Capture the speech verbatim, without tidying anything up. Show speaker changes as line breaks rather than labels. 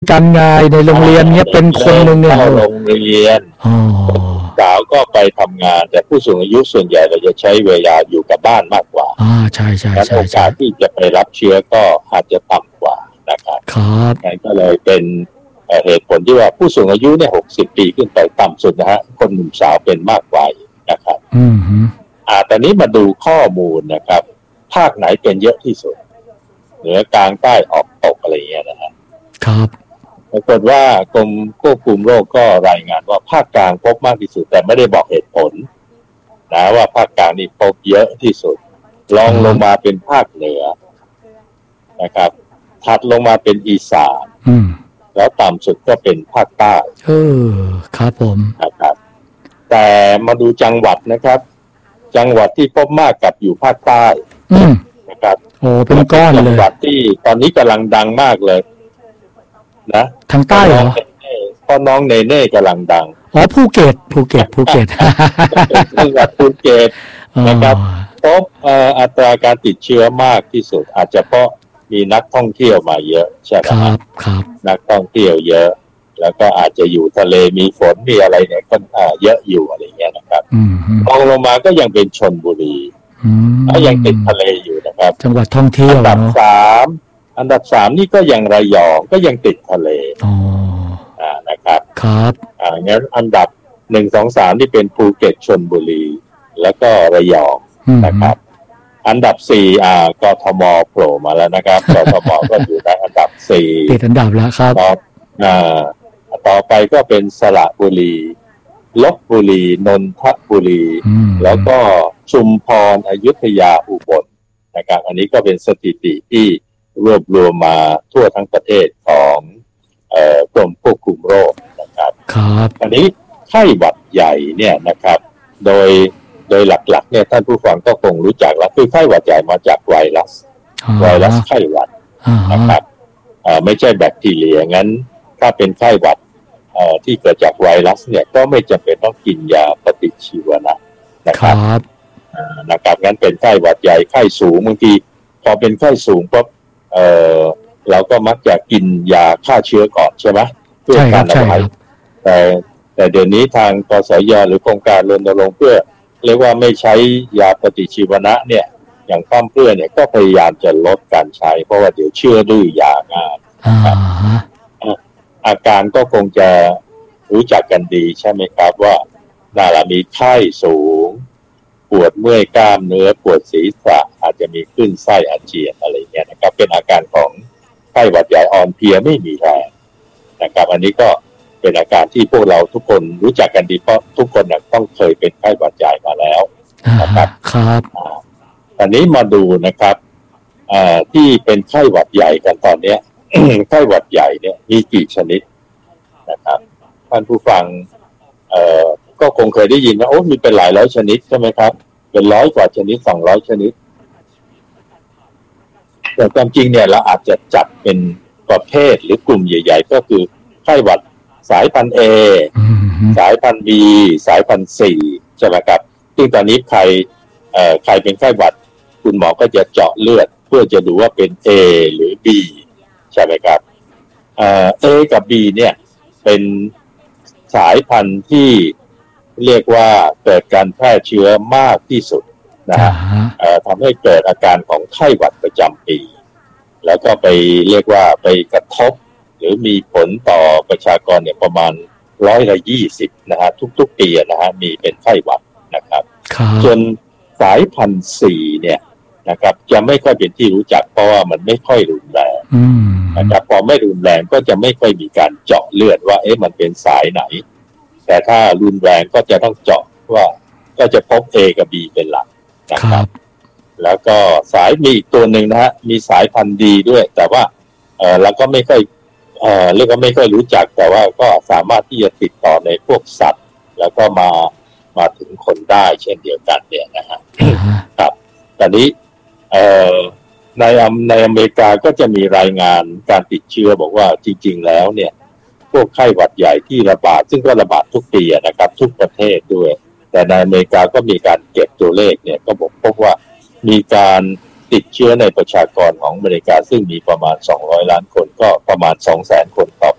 กันไงในโรงเรียนเนี้ยเป็นคนหนึ่งเนี่ย
เข้าโรงเรียนสาวก็ไปทำงานแต่ผู้สูงอายุส่วนใหญ่เราจะใช้เวลาอยู่กับบ้านมากกว่า
อ่าใช่ใช่ใช่
โอกาสที่จะไปรับเชื้อก็อาจจะต่ำกว่านะครับ
ครับ
นั่นก็เลยเป็นเหตุผลที่ว่าผู้สูงอายุเนี่ยหกสิบปีขึ้นไปต่ำสุดนะฮะคนหนุ่มสาวเป็นมากกว่านะครับ
อืม
อ่าตอนนี้มาดูข้อมูลนะครับภาคไหนเป็นเยอะที่สุดเหนือกลางใต้ออกตกอะไรเงี้ยนะฮะ
ครับ
ปรากฏว่ากรมควบคุมโรคก็รายงานว่าภาคกลางพบมากที่สุดแต่ไม่ได้บอกเหตุผลนะว่าภาคกลางนี่พบเยอะที่สุดรองลงมาเป็นภาคเหนือนะครับถัดลงมาเป็นอีสานแล้วต่ำสุดก็เป็นภาคใต้
เออครับผม
นะครับแต่มาดูจังหวัดนะครับจังหวัดที่พบมากกับอยู่ภาคใต้นะครับ
โอ้เป็นก้อนเลย
จังหวัดที่ตอนนี้กำลังดังมากเลยนะ
ทางใต้เหรอ
เพราะน้องเนเน่กำลังดัง
อ๋อภูเก็ตภูเก็ตภูเก็ต
จังหวัดภูเก็ตนะครับพบอัตราการติดเชื้อมากที่สุดอาจจะเพราะมีนักท่องเที่ยวมาเยอะใช่ไหม
ครับครับ
นักท่องเที่ยวเยอะแล้วก็อาจจะอยู่ทะเลมีฝนมีอะไรเนี่ยก็เยอะอยู่อะไรเงี้ยนะครับมองลงมาก็ยังเป็นชลบุรีก็ยังติดทะเลอยู่นะครับ
จังหวัดท่องเที่ยว
อันดับสามอันดับสามนี่ก็ยังระยองก็ยังติดทะเล
อ๋อ
อ่านะครับ
ครับ
อ่างั้นอันดับหนึ่งสองสามที่เป็นภูเก็ตชลบุรีแล้วก็ระยองนะครับอันดับสี่อ่ากทมโผล่มาแล้วนะครับกทมก็อยู่ในอันดับสี่
ติดอันดับแล้วครับ
ต่ออ่าต่อไปก็เป็นสระบุรีลพบุรีนนทบุรีแล้วก็ชุมพรอยุธยาอุบลนะครับอันนี้ก็เป็นสถิติที่รวบรวมมาทั่วทั้งประเทศของเอ่อกรมควบคุมโรคนะครับ
ครับ
อันนี้ไข้หวัดใหญ่เนี่ยนะครับโดยโดยหลักๆเนี่ยท่านผู้ฟังก็คงรู้จักแล้วคือไข้หวัดใหญ่มาจากไวรัสไวรัสไข้หวัดนะครับอ่าไม่ใช่แบคทีเรียงั้นถ้าเป็นไข้หวัดเอ่อที่เกิดจากไวรัสเนี่ยก็ไม่จำเป็นต้องกินยาปฏิชีวนะนะครับอ่านะครับงั้นเป็นไข้หวัดใหญ่ไข้สูงบางทีพอเป็นไข้สูงปุ๊บเอ่อเราก็มักจะกินยาฆ่าเชื้อก่อนใช่ไหมเพื่อการเอาไว้แต่แต่เดี๋ยวนี้ทางกสยหรือโครงการรณรงค์เพื่อเรียกว่าไม่ใช้ยาปฏิชีวนะเนี่ยอย่างพร่ำเพรื่อเนี่ยก็พยายามจะลดการใช้เพราะว่าเดี๋ยวเชื่อดื้อยาง่ายอาการก็คงจะรู้จักกันดีใช่ไหมครับว่าน่าจะมีไข้สูงปวดเมื่อยกล้ามเนื้อปวดศีรษะอาจจะมีคลื่นไส้อาเจียนอะไรเงี้ยนะครับเป็นอาการของไข้หวัดใหญ่อ่อนเพลียไม่มีแรงนะครับอันนี้ก็เป็นอาการที่พวกเราทุกคนรู้จักกันดีเพราะทุกคนต้องเคยเป็นไข้หวัดใหญ่มาแล้วนะครับ
ครับ
ตอนนี้มาดูนะครับที่เป็นไข้หวัดใหญ่กันตอนนี้ ไข้หวัดใหญ่เนี่ยมีกี่ชนิดนะครับท่านผู้ฟังเอ่อก็คงเคยได้ยินว่าโอ้มีเป็นหลายร้อยชนิดใช่ไหมครับเป็นร้อยกว่าชนิดสองร้อยชนิดแต่ความจริงเนี่ยเราอาจจะจัดเป็นประเภทหรือกลุ่มใหญ่ๆก็คือไข้หวัดสายพันธุ์ A สายพันธุ์ B สายพันธุ์ C ใช่ไหมครับซึ่งตอนนี้ใครเอ่อใครเป็นไข้หวัดคุณหมอก็จะเจาะเลือดเพื่อจะดูว่าเป็น A หรือ B ใช่ไหมครับเอ่อ A กับ B เนี่ยเป็นสายพันธุ์ที่เรียกว่าเกิดการแพร่เชื้อมากที่สุดนะฮะเอ่อทำให้เกิดอาการของไข้หวัดประจำปีแล้วก็ไปเรียกว่าไปกระทบหรือมีผลต่อประชากรเนี่ยประมาณร้อยละยี่สิบนะฮะทุกๆปีนะฮะมีเป็นไข้หวัดนะครับส่วนสายพันธุ์ C เนี่ยนะครับจะไม่ค่อยเป็นที่รู้จักเพราะว่ามันไม่ค่อยรุนแรงนะครับพอไม่รุนแรงก็จะไม่ค่อยมีการเจาะเลือดว่าเอ๊ะมันเป็นสายไหนแต่ถ้ารุนแรงก็จะต้องเจาะว่าก็จะพบ A กับ B เป็นหลักนะครับแล้วก็สายมีอีกตัวหนึ่งนะฮะมีสายพันธุ์ D ด้วยแต่ว่าเออเราก็ไม่ค่อยเออเรียกว่าไม่ค่อยรู้จักแต่ว่าก็สามารถที่จะติดต่อในพวกสัตว์แล้วก็มามาถึงคนได้เช่นเดียวกันเนี่ยนะฮะครับตอนนี้เอ่อในในอเมริกาก็จะมีรายงานการติดเชื้อบอกว่าจริงๆแล้วเนี่ยพวกไข้หวัดใหญ่ที่ระบาดซึ่งก็ระบาดทุกปีนะครับทุกประเทศด้วยแต่ในอเมริกาก็มีการเก็บตัวเลขเนี่ยก็บอกพบว่ามีการติดเชื้อในประชากรของอเมริกาซึ่งมีประมาณสองร้อยล้านคนก็ประมาณ สองแสน คนต่อ